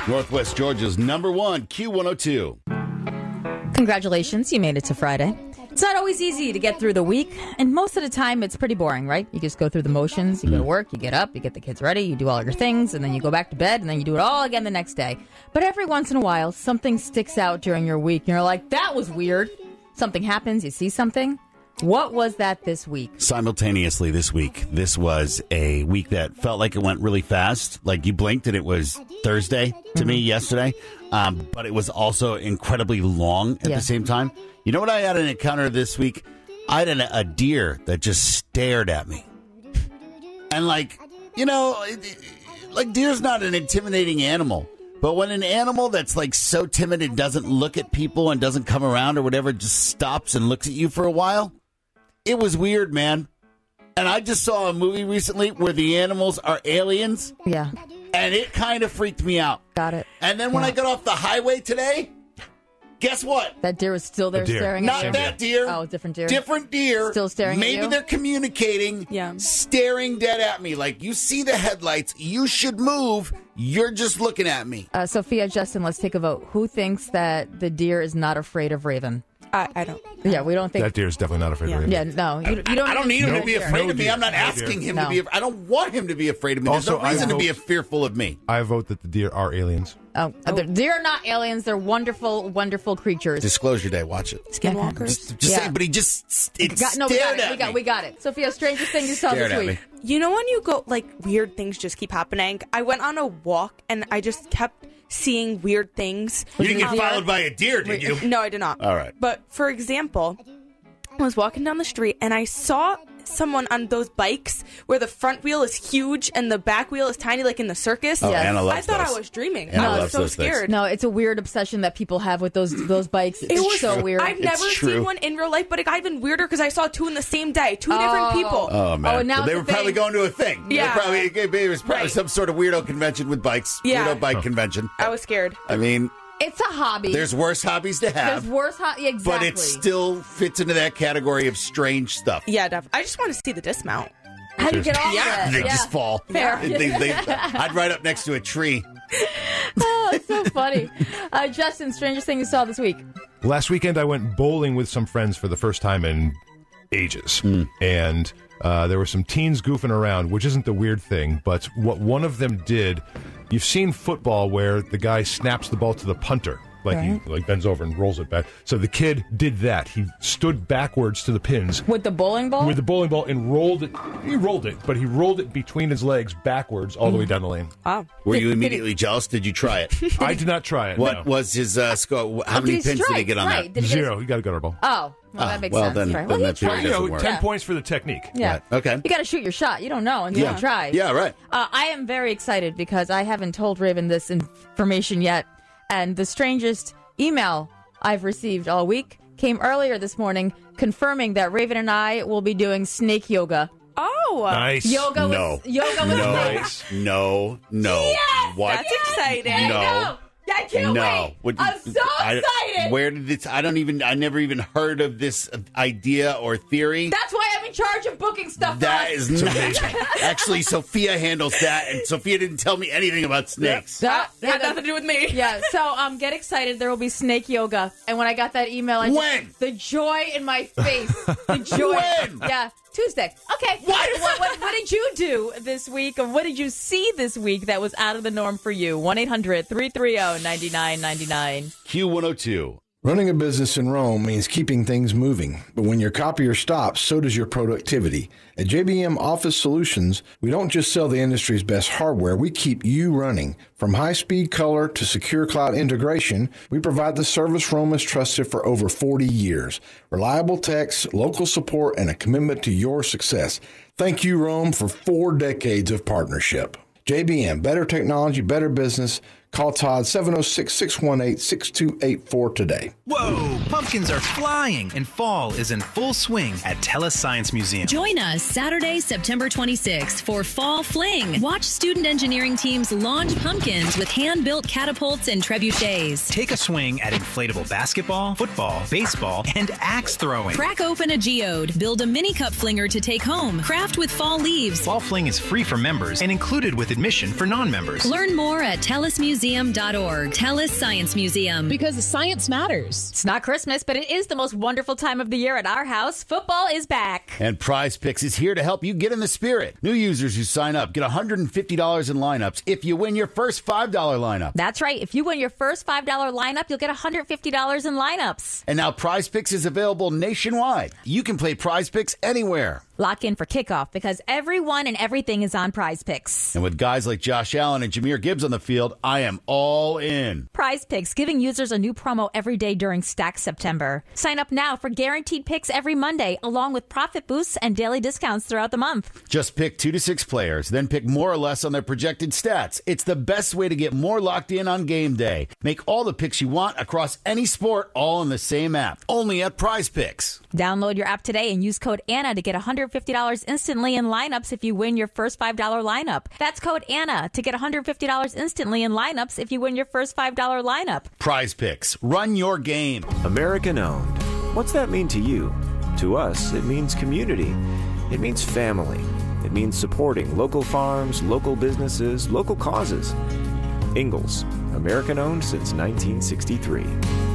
Northwest Georgia's number one, Q102. Congratulations, you made it to Friday. It's not always easy to get through the week, and most of the time it's pretty boring, right? You just go through the motions, you go to work, you get up, you get the kids ready, you do all your things, and then you go back to bed, and then you do it all again the next day. But every once in a while, something sticks out during your week, and you're like, that was weird. Something happens, you see something. What was that this week? Simultaneously this week, this was a week that felt like it went really fast. Like you blinked and it was Thursday to me yesterday. But it was also incredibly long at the same time. You know what I had an encounter this week? I had a deer that just stared at me. And like deer's not an intimidating animal. But when an animal that's like so timid and doesn't look at people and doesn't come around or whatever, just stops and looks at you for a while, it was weird, man. And I just saw a movie recently where the animals are aliens. Yeah. And it kind of freaked me out. Got it. And then when I got off the highway today, guess what? That deer was still there staring at you. Not that deer. Oh, different deer. Different deer. Still staring at you? Maybe they're communicating, staring dead at me. Like, you see the headlights. You should move. You're just looking at me. Sophia, Justin, let's take a vote. Who thinks that the deer is not afraid of Raven? I don't. Yeah, we don't think. That deer is definitely not afraid of Raven. Yeah, no. You don't I don't need him to be afraid of me. I'm not asking him to be. I don't want him to be afraid of me. There's no reason to be fearful of me. I vote that the deer are aliens. Oh, the deer are not aliens. They're wonderful, wonderful creatures. Disclosure Day. Watch it. Skinwalkers. Just saying, but he just stared at me. We got it. Sophia, strangest thing you saw this week. You know when you go, like, weird things just keep happening? I went on a walk, and I just kept seeing weird things. You didn't get followed by a deer, did you? No, I did not. All right. But, for example, I was walking down the street, and I saw someone on those bikes where the front wheel is huge and the back wheel is tiny, like in the circus. Oh, Anna loves I thought those. I was dreaming. Anna I was loves so those things. scared. No, it's a weird obsession that people have with those bikes. It was so weird. I've never seen one in real life, but it got even weirder because I saw two in the same day. Two different people. Oh, man. Oh, now they were probably going to a thing. Yeah. It was probably some sort of weirdo convention with bikes. Yeah. Weirdo bike convention. I was scared. I mean, it's a hobby. There's worse hobbies to have. There's worse hobbies, exactly. But it still fits into that category of strange stuff. Yeah, definitely. I just want to see the dismount. How do you get off of it? They just fall. Fair. I'd ride up next to a tree. Oh, it's so funny. Justin, strangest thing you saw this week? Last weekend, I went bowling with some friends for the first time in ages. And there were some teens goofing around, which isn't the weird thing. But what one of them did, you've seen football where the guy snaps the ball to the punter. He bends over and rolls it back. So the kid did that. He stood backwards to the pins. With the bowling ball? With the bowling ball and rolled it. He rolled it, but he rolled it between his legs backwards all the way down the lane. Wow. Were you immediately jealous? Did you try it? I did not try it. What was his score? How many pins did he get on that? 0. He got a gutter ball. Oh, well, that makes sense. Then that theory doesn't work. 10 points for the technique. Yeah. Right. Okay. You got to shoot your shot. You don't know until you try. Yeah, right. I am very excited because I haven't told Raven this information yet. And the strangest email I've received all week came earlier this morning confirming that Raven and I will be doing snake yoga. Oh. Nice. Yoga with snakes. No. Yes! What? That's exciting. No. I can't wait. I'm so excited. Where did this? I never even heard of this idea or theory. That's why I'm in charge of booking stuff. That is not. Actually, Sophia handles that, and Sophia didn't tell me anything about snakes. That had nothing to do with me. Yeah, so get excited. There will be snake yoga. And when I got that email, the joy in my face. The joy. When? Yeah. Tuesday. Okay. What did you do this week? Or what did you see this week that was out of the norm for you? 1-800-330-9999. Q102. Running a business in Rome means keeping things moving, but when your copier stops, so does your productivity. At JBM Office Solutions, we don't just sell the industry's best hardware, we keep you running. From high-speed color to secure cloud integration, we provide the service Rome has trusted for over 40 years. Reliable techs, local support, and a commitment to your success. Thank you, Rome, for 4 decades of partnership. JBM, better technology, better business. Call Todd 706-618-6284 today. Whoa! Pumpkins are flying, and fall is in full swing at TELUS Science Museum. Join us Saturday, September 26th for Fall Fling. Watch student engineering teams launch pumpkins with hand-built catapults and trebuchets. Take a swing at inflatable basketball, football, baseball, and axe throwing. Crack open a geode. Build a mini cup flinger to take home. Craft with fall leaves. Fall Fling is free for members and included with admission for non-members. Learn more at TELUSmuseum.com. TellusScienceMuseum.org. Tellus Science Museum. Because science matters. It's not Christmas, but it is the most wonderful time of the year at our house. Football is back. And Prize Picks is here to help you get in the spirit. New users who sign up get $150 in lineups if you win your first $5 lineup. That's right. If you win your first $5 lineup, you'll get $150 in lineups. And now Prize Picks is available nationwide. You can play Prize Picks anywhere. Lock in for kickoff because everyone and everything is on Prize Picks. And with guys like Josh Allen and Jahmyr Gibbs on the field, I am all in. Prize Picks, giving users a new promo every day during Stack September. Sign up now for guaranteed picks every Monday, along with profit boosts and daily discounts throughout the month. Just pick 2 to 6 players, then pick more or less on their projected stats. It's the best way to get more locked in on game day. Make all the picks you want across any sport, all in the same app. Only at Prize Picks. Download your app today and use code Anna to get $150 instantly in lineups if you win your first $5 lineup. That's code Anna to get $150 instantly in lineups if you win your first $5 lineup. Prize Picks. Run your game. American owned. What's that mean to you? To us, it means community. It means family. It means supporting local farms, local businesses, local causes. Ingalls. American owned since 1963.